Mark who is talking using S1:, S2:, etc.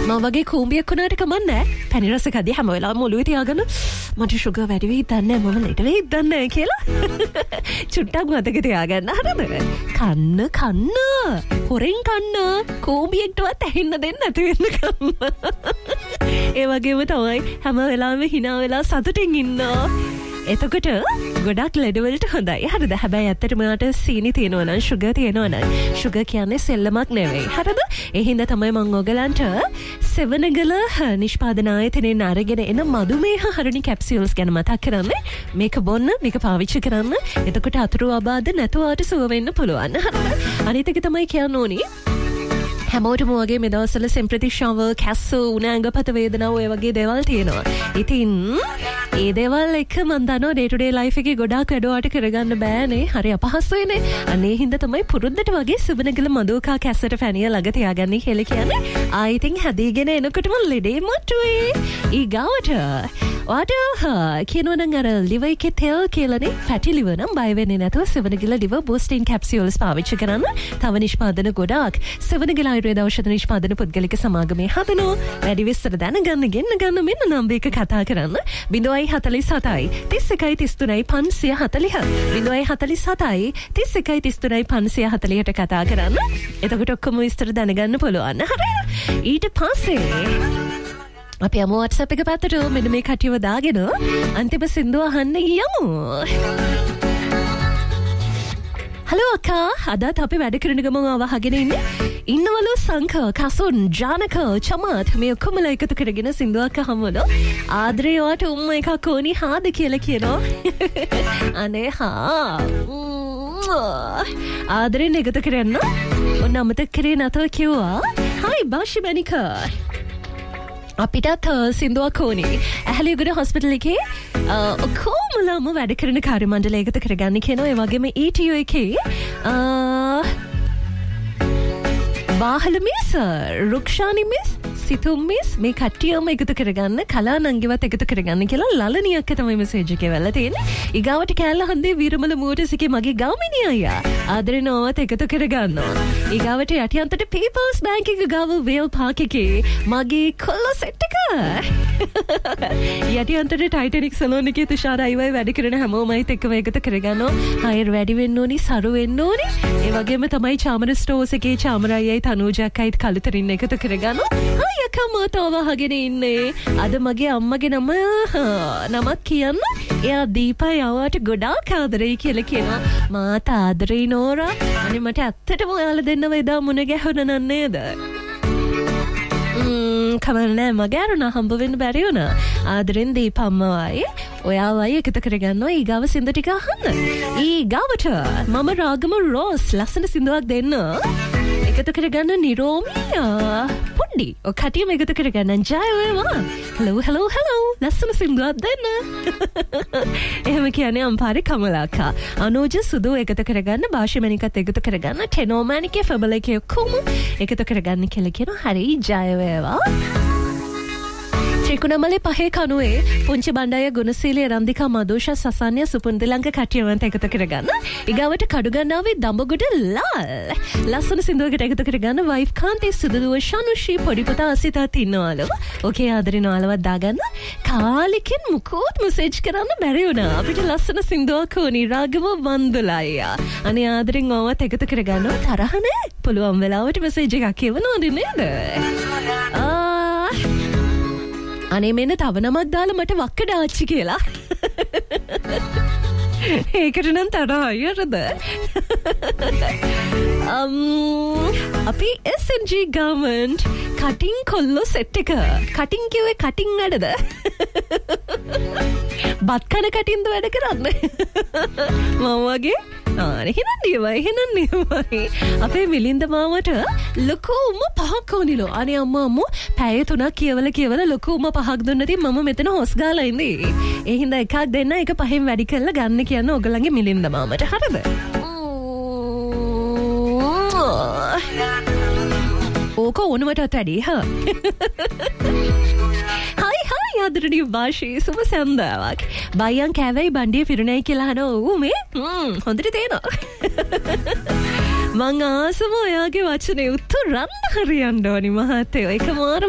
S1: වගේ කූඹියක් වුණාට කමන්නේ පැණි රස කදී හැම වෙලාවෙම ඔළුවේ තියාගෙන මට ෂුගර් වැඩි වෙයි දන්නේ නැහැ මම ලෙඩ වෙයි දන්නේ නැහැ කියලා චුට්ටක් මතක තියාගන්න හරිද කන්න හොරෙන් කන්න කූඹියකටවත් ඇහෙන්න දෙන්න නැති වෙන්න කන්න ඒ වගේම තමයි හැම වෙලාවෙම hina වෙලා සතුටින් ඉන්න එතකොට ගොඩක් ලෙඩවලට හොඳයි හරිද හැබැයි ඇත්තටම යාට සීනි තියෙනවා නම් ෂුගර් තියෙනවා නම් ෂුගර් කියන්නේ සෙල්ලමක් නෙවෙයි හරිද ඒ හින්දා තමයි මම ඔයගලන්ට සෙවනගල නිෂ්පාදන ආයතනයෙන් අරගෙන එන මధుමේහ හරණි කැප්සියුල්ස් ගැන මතක් කරන්නේ මේක බොන්න මේක පාවිච්චි කරන්න එතකොට අතුරු ආබාධ නැතුවට සුව වෙන්න පුළුවන් හරිද අනිත් එක තමයි කියන්න ඕනේ හැමෝටම වගේ මේ දවස්වල සෙම්ප්‍රතිශාව කැස්ස උණ ඇඟපත වේදනාව ඔය වගේ දේවල් තියෙනවා. ඉතින් ඒ දේවල් එක මන් දන්නවා ඩේ ටු ඩේ ලයිෆ් එකේ ගොඩාක් වැඩවට කරගන්න බෑනේ. හරි අපහසුයිනේ. අනේ හින්දා තමයි පුරුද්දට වගේ සුබනගල මදුකා කැස්සට පැනිය ළඟ තියාගන්නේ කියලා කියන්නේ. ඉතින් හැදීගෙන එනකොටම ලෙඩේ මොට්ටුයි. ඊගාවට කියනවනම් අර liver එකේ තෙල් කියලානේ fatty liver නම් බය වෙන්නේ නැතුව සෙවනගල liver boosting capsules පාවිච්චි කරන්න. තව නිෂ්පාදන ගොඩාක් සෙවනගල ආයුර්වේද ಔಷಧ නිෂ්පාදන පුද්ගලික සමාගමේ හදනවා. වැඩි විස්තර දැනගන්න ගෙන්න මෙන්න නම්බර් එක කතා කරන්න 047යි 31යි 33යි 540 047යි 31යි 33යි 540ට කතා කරන්න. එතකොට ඔක්කොම විස්තර දැනගන්න පුළුවන්. හරිද? ඊට පස්සේ අපි යමු WhatsApp එක පැත්තට මෙන්න මේ කටියව දාගෙන අන්තිම සින්දුව අහන්න යමු. හලෝ අක්කා අදත් අපි වැඩ කරන ගමන් අවහගෙන ඉන්නවලු සංක කසුන් ජානක චමත් මේ ඔක්කොමලා එකතු කරගෙන සින්දුවක් අහමුද ආදරේ වට උම්ම එකක් ඕනි හාද කියලා කියනවා අනේ හා ආදරෙන් එකතු කරන්න ඔන්න අමතක කරේ නැතව කිව්වා හයි බාෂි මැනිකා අපිටත් සින්දුවක් ඕනේ. ඇහැලියගොඩ හොස්පිටල් එකේ ඔක්කොමලම වැඩ කරන කාර්ය මණ්ඩලය එකතු කරගන්න කියනවා. ඒ වගේම ETU එකේ බාහල මිස් රුක්ෂානි මිස් සිතුම් මිස් මේ කට්ටියම එකතු කරගන්න කලා නංගිවත් එකතු කරගන්න කියලා ලලනියක් තමයි මෙසේජ් එකේ වෙලා තියෙන්නේ. ඊගාවට කැලල හන්දේ වීරමල මෝටර්ස් එකේ මගේ ගාමිණී අයියා ආදරේ නෝවත් එකතු කරගන්නවා. ඊගාවට යටියන්තට පීපල්ස් බැංක් එක ගාව වේල් පාක් එකේ මගේ කොල්ල සෙට් එක. යටියන්තට ටයිටැනික් සලෝන් එකේ තුෂාර අයිවයි වැඩ කරන හැමෝමයිත් එක්කම එකතු කරගන්නවා. හයර් වැඩි වෙන්න ඕනි සරු වෙන්න ඕනි. ඒ වගේම තමයි චාමර ස්ටෝර්ස් එකේ චාමර අයියයි තනුජක්කයිත් කලුතරින් එකතු කරගන්නවා. යකමතාව අහගෙන ඉන්නේ අද මගේ අම්මගේ නමක් කියන්න එයා දීපා යවට ගොඩාක් ආදරෙයි කියලා කියනවා මාත ආදරෙයි නෝරා අනේ මට ඇත්තටම ඔයාලා දෙන්නව එදා මුණ ගැහුණා නේද කමන්නේ මගේ අරුණා හම්බ වෙන්න බැරි වුණා ආදරෙන් දීපා අම්මවයි ඔයාවයි එකතු කරගන්නවා ඊගාව සින්දු ටික අහන්න ඊගාවට මම රාගම රෝස් ලස්සන සින්දුවක් දෙන්න එකතු කරගන්න නිරෝමිය පුඩි ඔය කටියම එකතු කරගන්න ජය වේවා හෙලෝ ලස්සන සින්දුවක් දෙන්න එහෙම කියන්නේ අම්පාරේ කමලාකා අනෝජ සුදු එකතු කරගන්න භාෂමනිකත් එකතු කරගන්න ටෙනෝමැනිකේ ෆබල එකේ ඔක්කොම එකතු කරගන්න කියලා කියනවා හරි ජය වේවා ත්‍රිකුණමලේ පහේ කනුවේ පුංචි බණ්ඩාය ගුණසීලී රන්දිකා මදුෂා සසන්‍ය සුපුන්දලංක කටියවන්ත එකතු කරගන්න. ඊගාවට කඩුගන්නාවේ දඹගොඩ ලාල් ලස්සන සින්දුවකට එකතු කරගන්න වයිෆ් කාන්තේ සුදුදුව ශනුෂී පොඩි පුතා අසිතාත් ඉන්නවලු. ඕකේ ආදරේනවලවත් දාගන්න. කාලෙකින් මුකෝත් මෙසේජ් කරන්න බැරි වුණා. අපිට ලස්සන සින්දුවක් ඕනි රාගම වන්දලයියා. අනේ ආදරෙන් ඔවත් එකතු කරගන්න තරහ නෑ. පුළුවන් වෙලාවට මෙසේජ් එකක් කියවනවද නේද? අනේ මෙන්න තව නමක් දාලා මට වක්කඩ ආච්චි කියලා. ඒකට නම් තරහයි හරිද? අපි SMG ගවර්න්මන්ට් කටින් කොල්ලෝ සෙට් එක. කටින් කිව්වේ කටින් වැඩද? බත් කන කටින්ද වැඩ කරන්නේ? මම වගේ එහෙනම් නියමයි. අපේ මිලින්ද මාමට ලොකුම පහක් ඕනිලු. අනේ අම්මා පැය 3ක් කියවල ලොකුම පහක් දුන්නදී මම මෙතන හොස් ගාලා ඉන්නේ. ඒ හින්දා එකක් දෙන්න එක පහෙන් වැඩි කරලා ගන්න කියන්න ඔයගලගේ මිලින්ද මාමට. හරිද? ඕක ඕනමටත් වැඩි හා. හයි ආදරණීය වාෂී සුබ සන්දාවක්. බයයන් කෑවයි බණ්ඩිය පිරුණයි කියලා අහන ඌ මේ හොඳට තේනවා. මං ආසම ඔයාගේ වචනේ උත්තරන්න හරියන්න ඕනි මහත්තයෝ. ඒක මාර